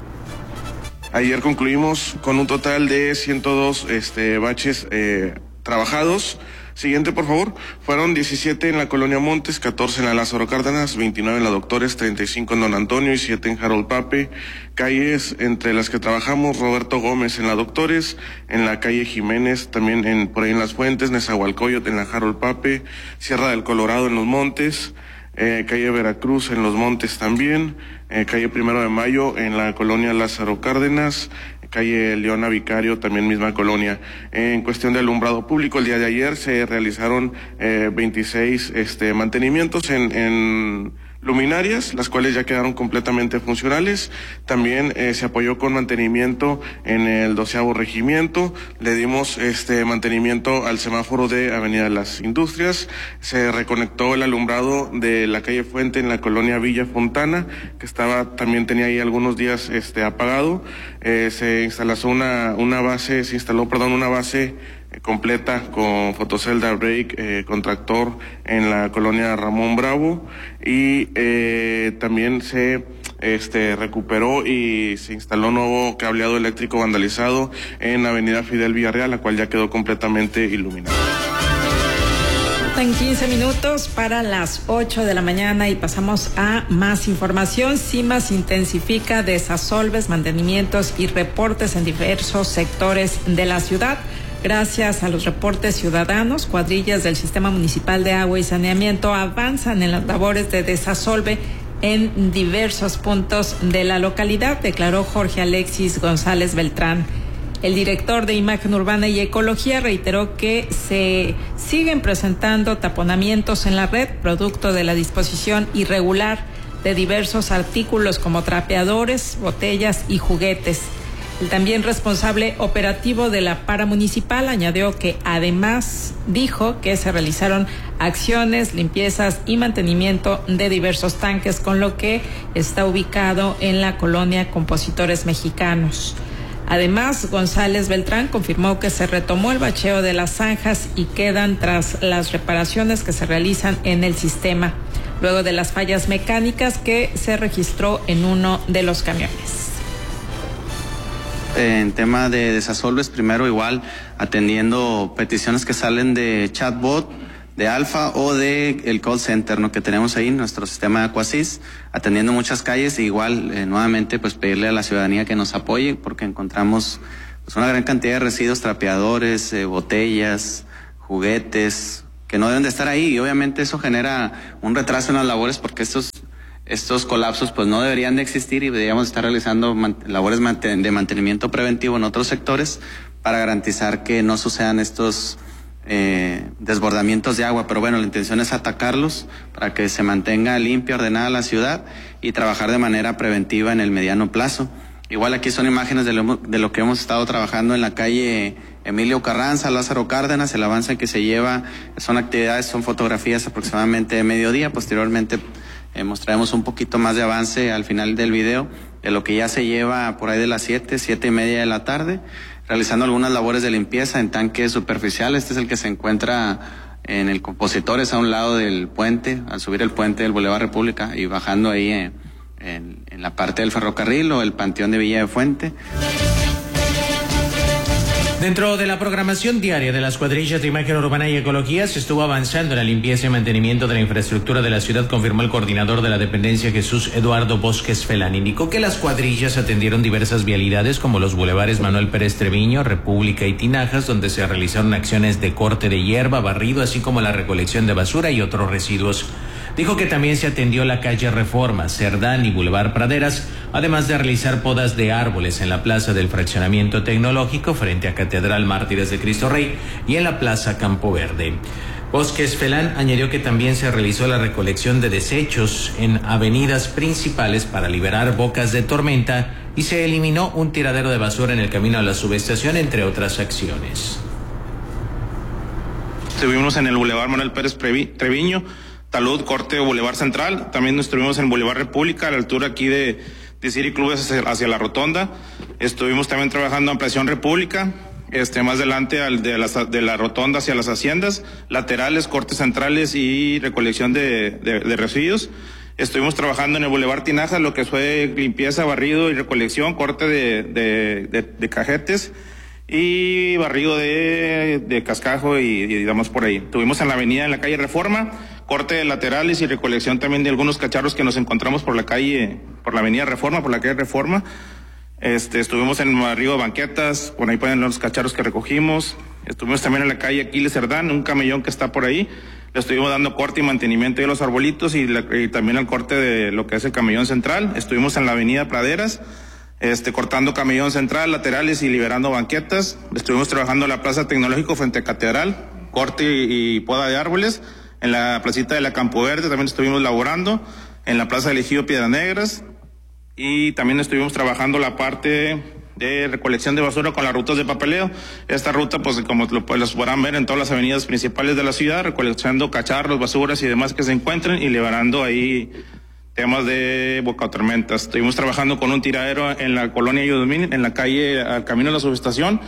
Ayer concluimos con un total de 102 baches trabajados. Siguiente, por favor. Fueron 17 en la Colonia Montes, 14 en la Lázaro Cárdenas, 29 en la Doctores, 35 en Don Antonio y 7 en Harold Pape. Calles entre las que trabajamos: Roberto Gómez en la Doctores, en la calle Jiménez, también por ahí en Las Fuentes, Nezahualcóyotl en la Harold Pape, Sierra del Colorado en Los Montes, calle Veracruz en Los Montes también, calle 1 de Mayo en la Colonia Lázaro Cárdenas, calle Leona Vicario, también misma colonia. En cuestión de alumbrado público, el día de ayer se realizaron 26 mantenimientos en luminarias, las cuales ya quedaron completamente funcionales. También se apoyó con mantenimiento en el 12º regimiento. Le dimos mantenimiento al semáforo de Avenida de las Industrias. Se reconectó el alumbrado de la calle Fuente en la colonia Villa Fontana, que también tenía ahí algunos días apagado. Se instaló una base completa con fotocelda, break, con tractor en la colonia Ramón Bravo, y también se recuperó y se instaló nuevo cableado eléctrico vandalizado en Avenida Fidel Villarreal, la cual ya quedó completamente iluminada. En 15 minutos para las 8 de la mañana y pasamos a más información. CIMAS intensifica desasolves, mantenimientos y reportes en diversos sectores de la ciudad. Gracias a los reportes ciudadanos, cuadrillas del Sistema Municipal de Agua y Saneamiento avanzan en las labores de desasolve en diversos puntos de la localidad, declaró Jorge Alexis González Beltrán. El director de Imagen Urbana y Ecología reiteró que se siguen presentando taponamientos en la red, producto de la disposición irregular de diversos artículos como trapeadores, botellas y juguetes. El también responsable operativo de la paramunicipal añadió que además dijo que se realizaron acciones, limpiezas y mantenimiento de diversos tanques, con lo que está ubicado en la colonia Compositores Mexicanos. Además, González Beltrán confirmó que se retomó el bacheo de las zanjas y quedan tras las reparaciones que se realizan en el sistema, luego de las fallas mecánicas que se registró en uno de los camiones. En tema de desasolves, primero igual atendiendo peticiones que salen de chatbot, Alfa o de el call center, ¿no?, que tenemos ahí, nuestro sistema de Aquasys, atendiendo muchas calles. Igual, nuevamente, pues pedirle a la ciudadanía que nos apoye, porque encontramos pues una gran cantidad de residuos, trapeadores, botellas, juguetes, que no deben de estar ahí, y obviamente eso genera un retraso en las labores, porque estos colapsos pues no deberían de existir, y deberíamos estar realizando labores de mantenimiento preventivo en otros sectores para garantizar que no sucedan estos desbordamientos de agua. Pero bueno, la intención es atacarlos para que se mantenga limpia, ordenada la ciudad, y trabajar de manera preventiva en el mediano plazo. Igual aquí son imágenes de lo que hemos estado trabajando en la calle Emilio Carranza, Lázaro Cárdenas. El avance que se lleva son fotografías aproximadamente de mediodía. Posteriormente mostraremos un poquito más de avance al final del video de lo que ya se lleva por ahí de las 7:30 de la tarde, realizando algunas labores de limpieza en tanques superficiales. Este es el que se encuentra en el Compositores, a un lado del puente, al subir el puente del Boulevard República y bajando ahí en la parte del ferrocarril, o el Panteón de Villa de Fuente. Dentro de la programación diaria de las cuadrillas de imagen urbana y ecología, se estuvo avanzando en la limpieza y mantenimiento de la infraestructura de la ciudad, confirmó el coordinador de la dependencia, Jesús Eduardo Bosques Felán. Indicó que las cuadrillas atendieron diversas vialidades como los bulevares Manuel Pérez Treviño, República y Tinajas, donde se realizaron acciones de corte de hierba, barrido, así como la recolección de basura y otros residuos. Dijo que también se atendió la calle Reforma, Cerdán y Boulevard Praderas, además de realizar podas de árboles en la plaza del Fraccionamiento Tecnológico frente a Catedral Mártires de Cristo Rey y en la plaza Campo Verde. Bosques Felán añadió que también se realizó la recolección de desechos en avenidas principales para liberar bocas de tormenta, y se eliminó un tiradero de basura en el camino a la subestación, entre otras acciones. Estuvimos en el Boulevard Manuel Pérez Treviño, Talud, corte Boulevard Central. También estuvimos en Boulevard República, a la altura aquí de City Club hacia la rotonda. Estuvimos también trabajando en Ampliación República, más adelante de la rotonda hacia las haciendas, laterales, cortes centrales y recolección de residuos. Estuvimos trabajando en el Boulevard Tinajas, lo que fue limpieza, barrido y recolección, corte de cajetes y barrido de cascajo y digamos por ahí. Estuvimos en la avenida, en la calle Reforma, corte de laterales y recolección también de algunos cacharros que nos encontramos por la avenida Reforma, por la calle Reforma. Estuvimos en barrido de banquetas, por ahí pueden ver los cacharros que recogimos. Estuvimos también en la calle Aquiles Cerdán, un camellón que está por ahí. Le estuvimos dando corte y mantenimiento de los arbolitos y también el corte de lo que es el camellón central. Estuvimos en la avenida Praderas, cortando camellón central, laterales y liberando banquetas. Estuvimos trabajando en la plaza Tecnológico frente a Catedral, corte y poda de árboles. En la placita de la Campo Verde también estuvimos laborando, en la plaza del Ejido Piedras Negras, y también estuvimos trabajando la parte de recolección de basura con las rutas de papeleo. Esta ruta, pues como los podrán ver en todas las avenidas principales de la ciudad, recolectando cacharros, basuras y demás que se encuentren y liberando ahí temas de bocatormentas. Estuvimos trabajando con un tiradero en la colonia Yudumín, en la calle al camino de la subestación.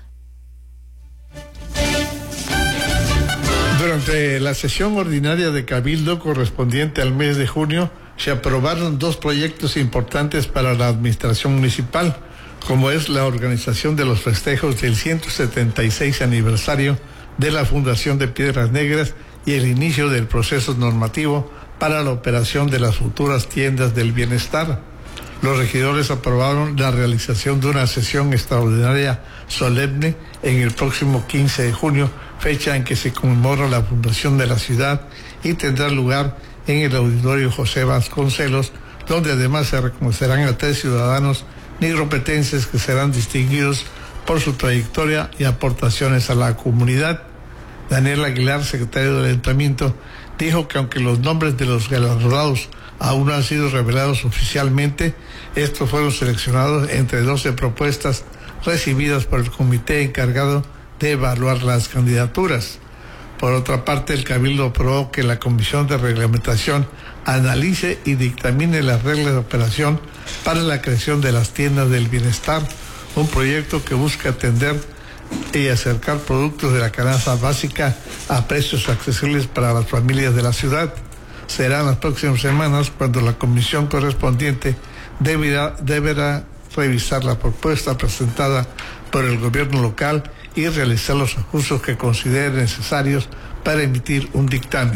Durante la sesión ordinaria de Cabildo correspondiente al mes de junio, se aprobaron 2 proyectos importantes para la administración municipal, como es la organización de los festejos del 176 aniversario de la Fundación de Piedras Negras y el inicio del proceso normativo para la operación de las futuras tiendas del bienestar. Los regidores aprobaron la realización de una sesión extraordinaria solemne en el próximo 15 de junio, fecha en que se conmemora la fundación de la ciudad, y tendrá lugar en el Auditorio José Vasconcelos, donde además se reconocerán a 3 ciudadanos nigropetenses que serán distinguidos por su trayectoria y aportaciones a la comunidad. Daniel Aguilar, secretario del Ayuntamiento, dijo que aunque los nombres de los galardonados aún no han sido revelados oficialmente, estos fueron seleccionados entre 12 propuestas recibidas por el comité encargado de evaluar las candidaturas. Por otra parte, el Cabildo aprobó que la Comisión de Reglamentación analice y dictamine las reglas de operación para la creación de las tiendas del bienestar, un proyecto que busca atender y acercar productos de la canasta básica a precios accesibles para las familias de la ciudad. Será en las próximas semanas cuando la comisión correspondiente deberá revisar la propuesta presentada por el gobierno local y realizar los ajustes que considere necesarios para emitir un dictamen.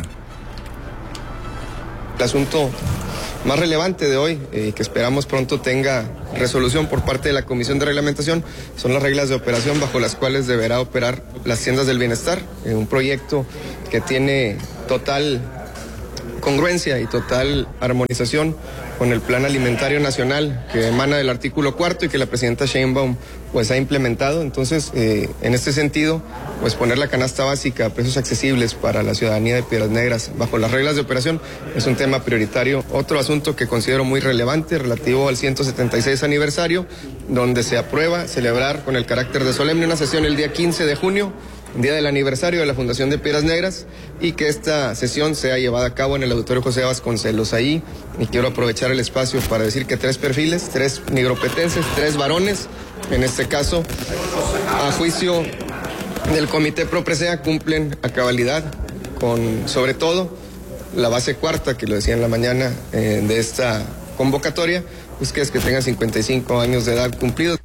El asunto más relevante de hoy, que esperamos pronto tenga resolución por parte de la Comisión de Reglamentación, son las reglas de operación bajo las cuales deberá operar las tiendas del bienestar, un proyecto que tiene total congruencia y total armonización con el Plan Alimentario Nacional que emana del artículo 4 y que la presidenta Sheinbaum pues ha implementado. Entonces, en este sentido, pues poner la canasta básica a precios accesibles para la ciudadanía de Piedras Negras bajo las reglas de operación es un tema prioritario. Otro asunto que considero muy relevante relativo al 176 aniversario, donde se aprueba celebrar con el carácter de solemne una sesión el día 15 de junio, día del aniversario de la Fundación de Piedras Negras, y que esta sesión sea llevada a cabo en el Auditorio José Vasconcelos. Ahí, y quiero aprovechar el espacio para decir que 3 perfiles, 3 nigropetenses, 3 varones, en este caso, a juicio del Comité Pro Presea, cumplen a cabalidad con, sobre todo, la base cuarta, que lo decía en la mañana de esta convocatoria, pues que es que tengan 55 años de edad cumplidos.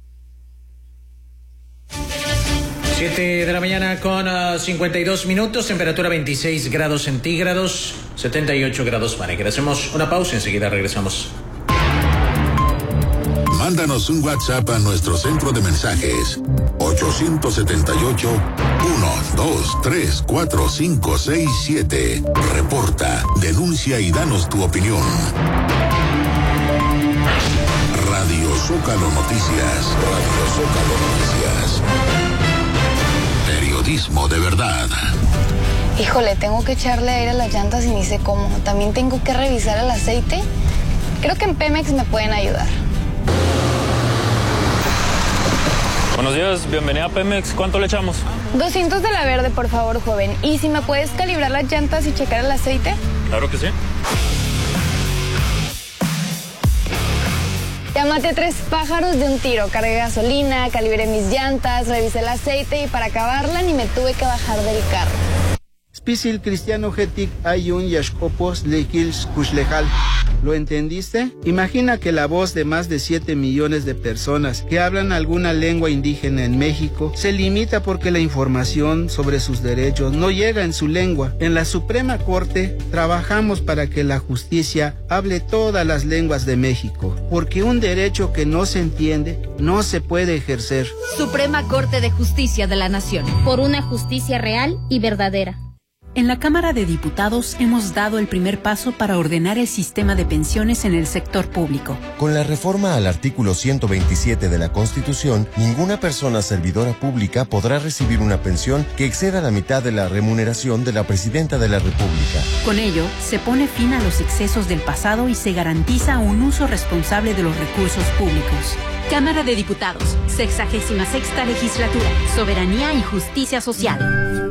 7 de la mañana con 52 minutos, temperatura 26 grados centígrados, 78 grados Fahrenheit. Hacemos una pausa, enseguida regresamos. Mándanos un WhatsApp a nuestro centro de mensajes 878-123-4567. Reporta, denuncia y danos tu opinión. Radio Zócalo Noticias. Radio Zócalo Noticias. Periodismo de verdad. Híjole, tengo que echarle aire a las llantas y ni sé cómo. También tengo que revisar el aceite. Creo que en Pemex me pueden ayudar. Buenos días, bienvenida a Pemex. ¿Cuánto le echamos? 200 de la verde, por favor, joven. ¿Y si me puedes calibrar las llantas y checar el aceite? Claro que sí. Ya maté 3 pájaros de un tiro. Cargué gasolina, calibré mis llantas, revisé el aceite y para acabarla ni me tuve que bajar del carro. Spisil cristiano getic ayun yashkopos lekils kushlejal. ¿Lo entendiste? Imagina que la voz de más de 7 millones de personas que hablan alguna lengua indígena en México se limita porque la información sobre sus derechos no llega en su lengua. En la Suprema Corte trabajamos para que la justicia hable todas las lenguas de México, porque un derecho que no se entiende no se puede ejercer. Suprema Corte de Justicia de la Nación. Por una justicia real y verdadera. En la Cámara de Diputados hemos dado el primer paso para ordenar el sistema de pensiones en el sector público. Con la reforma al artículo 127 de la Constitución, ninguna persona servidora pública podrá recibir una pensión que exceda la mitad de la remuneración de la Presidenta de la República. Con ello, se pone fin a los excesos del pasado y se garantiza un uso responsable de los recursos públicos. Cámara de Diputados, 66ª Legislatura, Soberanía y Justicia Social.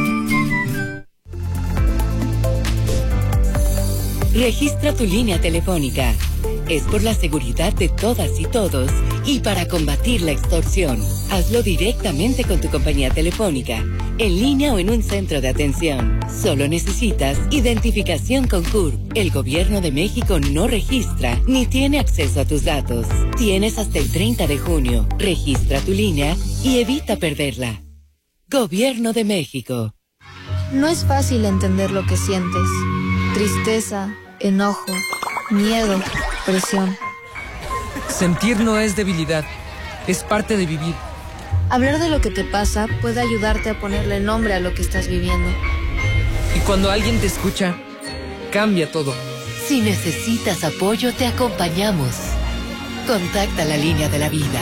Registra tu línea telefónica. Es por la seguridad de todas y todos y para combatir la extorsión. Hazlo directamente con tu compañía telefónica, en línea o en un centro de atención. Solo necesitas identificación con CURP. El Gobierno de México no registra ni tiene acceso a tus datos. Tienes hasta el 30 de junio. Registra tu línea y evita perderla. Gobierno de México. No es fácil entender lo que sientes. Tristeza, enojo, miedo, presión. Sentir no es debilidad, es parte de vivir. Hablar de lo que te pasa puede ayudarte a ponerle nombre a lo que estás viviendo. Y cuando alguien te escucha, cambia todo. Si necesitas apoyo, te acompañamos. Contacta la línea de la vida.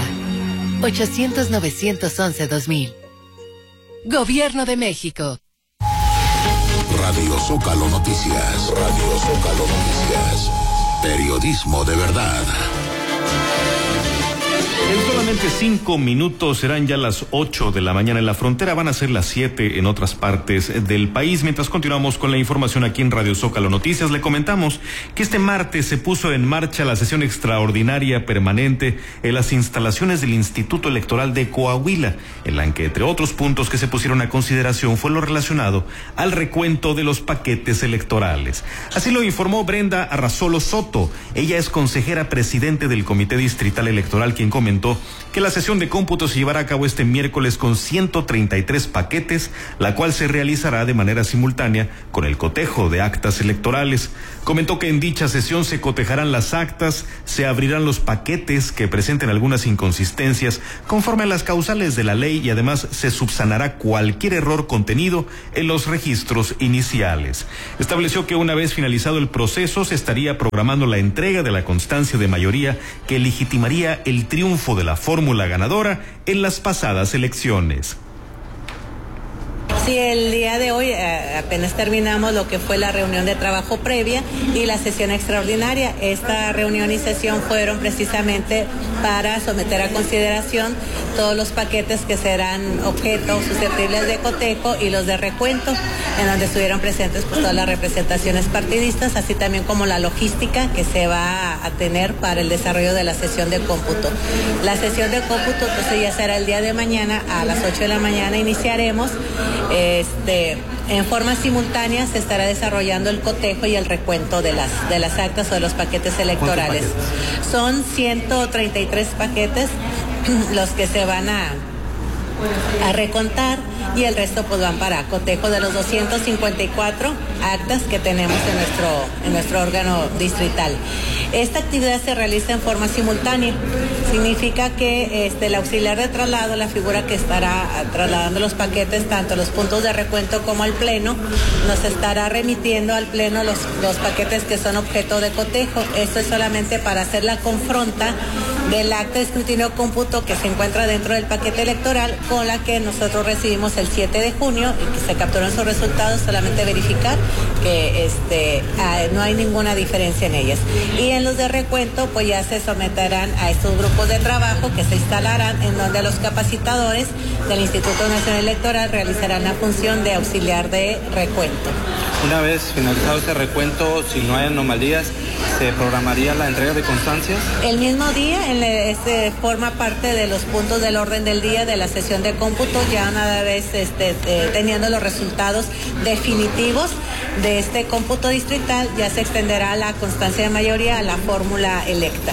800-911-2000. Gobierno de México. Radio Zócalo Noticias. Radio Zócalo Noticias. Periodismo de verdad. En solamente 5 minutos serán ya las 8 de la mañana en la frontera, van a ser las 7 en otras partes del país. Mientras continuamos con la información aquí en Radio Zócalo Noticias, le comentamos que este martes se puso en marcha la sesión extraordinaria permanente en las instalaciones del Instituto Electoral de Coahuila, en la que entre otros puntos que se pusieron a consideración fue lo relacionado al recuento de los paquetes electorales. Así lo informó Brenda Arrazolo Soto. Ella es consejera presidente del Comité Distrital Electoral, quien comentó comentó que la sesión de cómputo se llevará a cabo este miércoles con 133 paquetes, la cual se realizará de manera simultánea con el cotejo de actas electorales. Comentó que en dicha sesión se cotejarán las actas, se abrirán los paquetes que presenten algunas inconsistencias conforme a las causales de la ley y además se subsanará cualquier error contenido en los registros iniciales. Estableció que una vez finalizado el proceso se estaría programando la entrega de la constancia de mayoría que legitimaría el triunfo de la fórmula ganadora en las pasadas elecciones. Sí, el día de hoy apenas terminamos lo que fue la reunión de trabajo previa y la sesión extraordinaria. Esta reunión y sesión fueron precisamente para someter a consideración todos los paquetes que serán objeto susceptibles de cotejo y los de recuento, en donde estuvieron presentes pues todas las representaciones partidistas, así también como la logística que se va a tener para el desarrollo de la sesión de cómputo. La sesión de cómputo entonces ya será el día de mañana, a las 8 de la mañana iniciaremos. En forma simultánea se estará desarrollando el cotejo y el recuento de las actas o de los paquetes electorales. Son 133 paquetes los que se van a recontar y el resto pues van para cotejo de los 254 actas que tenemos en nuestro órgano distrital. Esta actividad se realiza en forma simultánea. Significa que el auxiliar de traslado, la figura que estará trasladando los paquetes, tanto los puntos de recuento como al pleno, nos estará remitiendo al pleno los paquetes que son objeto de cotejo. Esto es solamente para hacer la confronta del acta de escrutinio cómputo que se encuentra dentro del paquete electoral con la que nosotros recibimos el 7 de junio y que se capturan sus resultados, solamente verificar que no hay ninguna diferencia en ellas. Y en los de recuento pues ya se someterán a estos grupos de trabajo que se instalarán, en donde los capacitadores del Instituto Nacional Electoral realizarán la función de auxiliar de recuento. Una vez finalizado este recuento, si no hay anomalías, ¿se programaría la entrega de constancias? El mismo día, forma parte de los puntos del orden del día de la sesión de cómputo, ya una vez teniendo los resultados definitivos de este cómputo distrital, ya se extenderá la constancia de mayoría a la fórmula electa.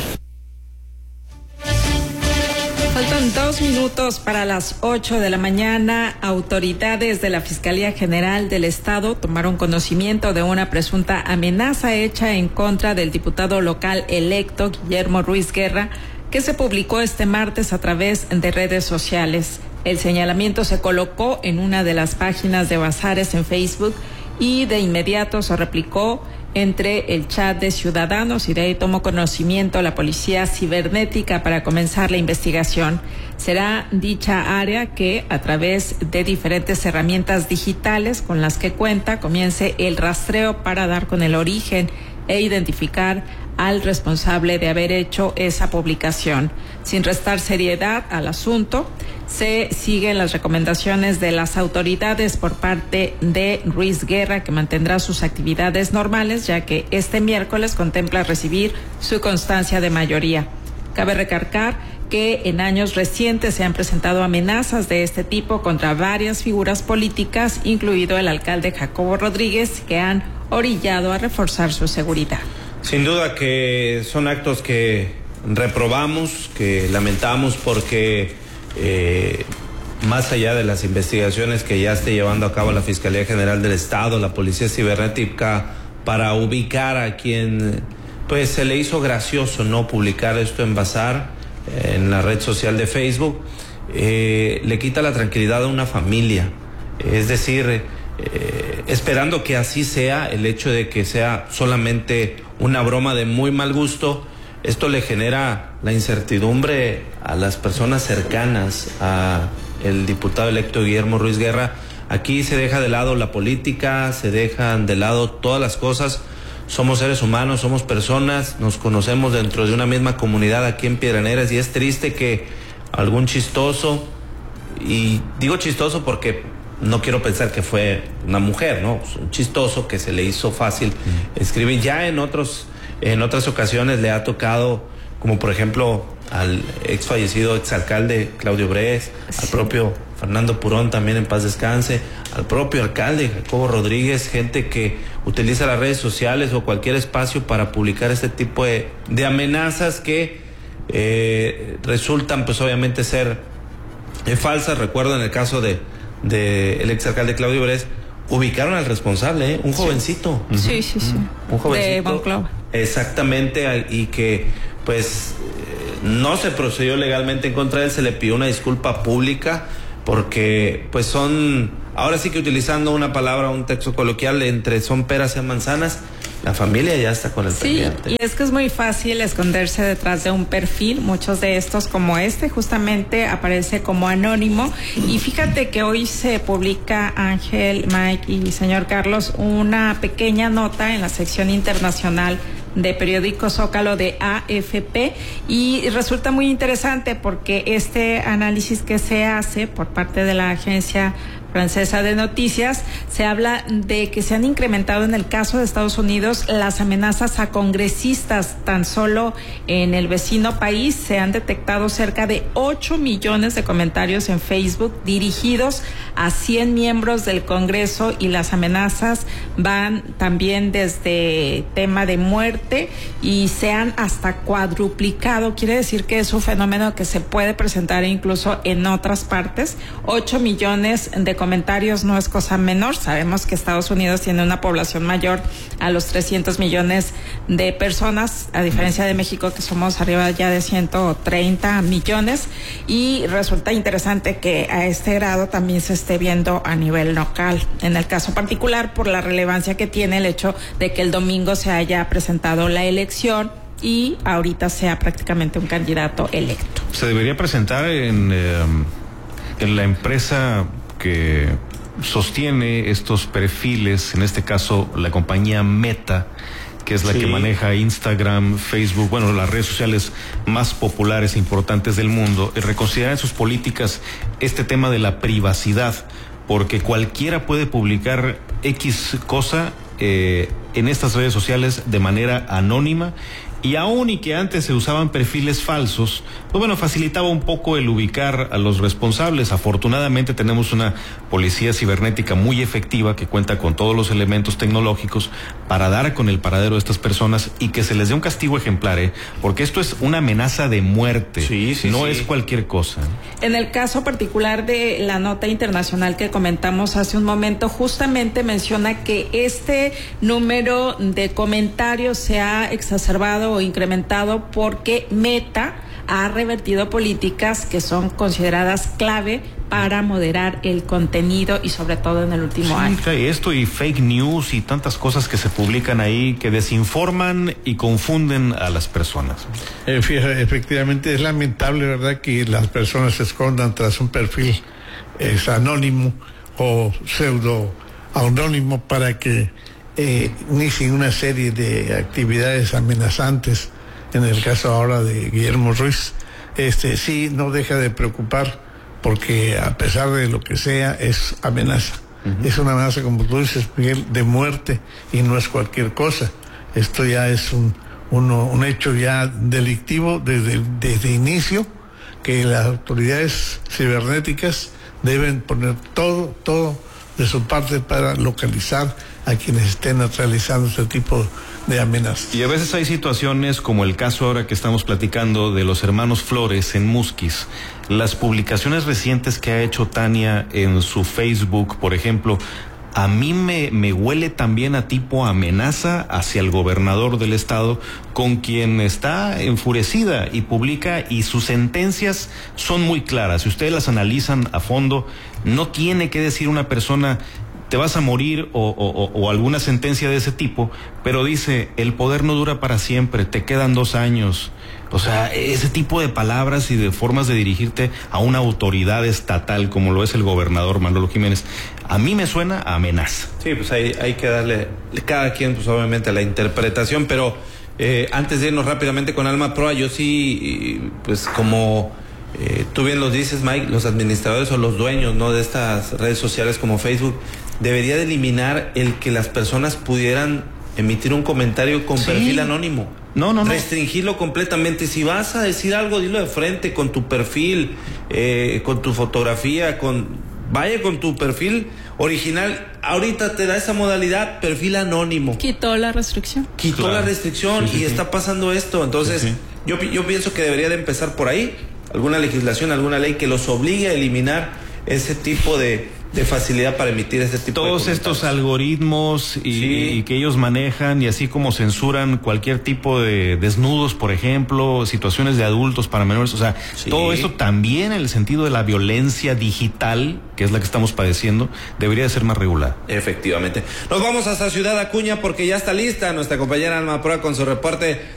Faltan 2 minutos para las 8 de la mañana. Autoridades de la Fiscalía General del Estado tomaron conocimiento de una presunta amenaza hecha en contra del diputado local electo Guillermo Ruiz Guerra, que se publicó este martes a través de redes sociales. El señalamiento se colocó en una de las páginas de Bazares en Facebook y de inmediato se replicó entre el chat de ciudadanos y de ahí tomó conocimiento la Policía Cibernética para comenzar la investigación. Será dicha área que, a través de diferentes herramientas digitales con las que cuenta, comience el rastreo para dar con el origen e identificar al responsable de haber hecho esa publicación. Sin restar seriedad al asunto, se siguen las recomendaciones de las autoridades por parte de Ruiz Guerra, que mantendrá sus actividades normales, ya que este miércoles contempla recibir su constancia de mayoría. Cabe recalcar que en años recientes se han presentado amenazas de este tipo contra varias figuras políticas, incluido el alcalde Jacobo Rodríguez, que han orillado a reforzar su seguridad. Sin duda que son actos que reprobamos, que lamentamos, porque más allá de las investigaciones que ya esté llevando a cabo la Fiscalía General del Estado, la Policía Cibernética, para ubicar a quien pues se le hizo gracioso no publicar esto en Bazar, en la red social de Facebook, le quita la tranquilidad a una familia. Es decir, esperando que así sea, el hecho de que sea solamente una broma de muy mal gusto, esto le genera la incertidumbre a las personas cercanas a el diputado electo Guillermo Ruiz Guerra. Aquí se deja de lado la política, se dejan de lado todas las cosas. Somos seres humanos, somos personas, nos conocemos dentro de una misma comunidad aquí en Piedras Negras, y es triste que algún chistoso, y digo chistoso porque no quiero pensar que fue una mujer, ¿no? Un chistoso que se le hizo fácil escribir. Ya en otras ocasiones le ha tocado, como por ejemplo al ex fallecido exalcalde Claudio Brees, al propio Fernando Purón, también en paz descanse, al propio alcalde Jacobo Rodríguez, gente que utiliza las redes sociales o cualquier espacio para publicar este tipo de amenazas que resultan pues obviamente ser falsas. Recuerdo en el caso de el exalcalde Claudio Brés, ubicaron al responsable, un jovencito. Sí. Un jovencito. De Monclova. Exactamente, y que pues no se procedió legalmente en contra de él, se le pidió una disculpa pública porque pues son, ahora sí que utilizando una palabra, un texto coloquial, entre son peras y manzanas, la familia ya está con el pendiente. Y es que es muy fácil esconderse detrás de un perfil. Muchos de estos, como este, justamente aparece como anónimo. Y fíjate que hoy se publica, Ángel, Mike y señor Carlos, una pequeña nota en la sección internacional de periódico Zócalo de AFP, y resulta muy interesante porque este análisis que se hace por parte de la agencia francesa de noticias, se habla de que se han incrementado en el caso de Estados Unidos las amenazas a congresistas. Tan solo en el vecino país se han detectado cerca de 8 millones de comentarios en Facebook dirigidos a 100 miembros del Congreso, y las amenazas van también desde tema de muerte y se han hasta cuadruplicado. Quiere decir que es un fenómeno que se puede presentar incluso en otras partes. 8 millones de comentarios no es cosa menor. Sabemos que Estados Unidos tiene una población mayor a los 300 millones de personas, a diferencia de México, que somos arriba ya de 130 millones, y resulta interesante que a este grado también se esté viendo a nivel local. En el caso particular, por la relevancia que tiene el hecho de que el domingo se haya presentado la elección y ahorita sea prácticamente un candidato electo. Se debería presentar en la empresa que sostiene estos perfiles, en este caso la compañía Meta, que es la que maneja Instagram, Facebook, bueno, las redes sociales más populares e importantes del mundo, y reconsiderar en sus políticas este tema de la privacidad, porque cualquiera puede publicar X cosa en estas redes sociales de manera anónima, y aún y que antes se usaban perfiles falsos, pues bueno, facilitaba un poco el ubicar a los responsables. Afortunadamente tenemos una policía cibernética muy efectiva que cuenta con todos los elementos tecnológicos para dar con el paradero de estas personas y que se les dé un castigo ejemplar, porque esto es una amenaza de muerte, no es cualquier cosa. En el caso particular de la nota internacional que comentamos hace un momento, justamente menciona que este número de comentarios se ha exacerbado o incrementado porque Meta ha revertido políticas que son consideradas clave para moderar el contenido, y sobre todo en el último año. Esto y fake news y tantas cosas que se publican ahí que desinforman y confunden a las personas. Fíjate, efectivamente es lamentable, ¿verdad?, que las personas se escondan tras un perfil anónimo o pseudo anónimo para que inicien una serie de actividades amenazantes. En el caso ahora de Guillermo Ruiz, sí, no deja de preocupar, porque a pesar de lo que sea, es amenaza. Es una amenaza, como tú dices, Miguel, de muerte, y no es cualquier cosa. Esto ya es un hecho ya delictivo desde inicio, que las autoridades cibernéticas deben poner todo de su parte para localizar a quienes estén realizando este tipo de amenazas. Y a veces hay situaciones como el caso ahora que estamos platicando de los hermanos Flores en Musquis. Las publicaciones recientes que ha hecho Tania en su Facebook, por ejemplo, a mí me huele también a tipo amenaza hacia el gobernador del estado, con quien está enfurecida y publica, y sus sentencias son muy claras. Si ustedes las analizan a fondo, no tiene que decir una persona te vas a morir o alguna sentencia de ese tipo, pero dice, el poder no dura para siempre, te quedan 2 años. O sea, ese tipo de palabras y de formas de dirigirte a una autoridad estatal como lo es el gobernador Manolo Jiménez, a mí me suena a amenaza. Sí, pues hay que darle cada quien, pues obviamente, la interpretación, pero antes de irnos rápidamente con Alma Proa, yo sí, pues como tú bien lo dices, Mike, los administradores o los dueños, ¿no?, de estas redes sociales como Facebook, debería de eliminar el que las personas pudieran emitir un comentario con perfil anónimo. No. Restringirlo completamente. Si vas a decir algo, dilo de frente, con tu perfil, con tu fotografía, Vaya con tu perfil original. Ahorita te da esa modalidad, perfil anónimo. Quitó la restricción. Quitó la restricción y está pasando esto. Entonces, yo pienso que debería de empezar por ahí. Alguna legislación, alguna ley que los obligue a eliminar ese tipo de facilidad para emitir ese tipo de todos estos algoritmos y que ellos manejan, y así como censuran cualquier tipo de desnudos, por ejemplo, situaciones de adultos para menores, o sea, todo eso también en el sentido de la violencia digital, que es la que estamos padeciendo, debería de ser más regular. Efectivamente. Nos vamos hasta Ciudad Acuña porque ya está lista nuestra compañera Alma Proa con su reporte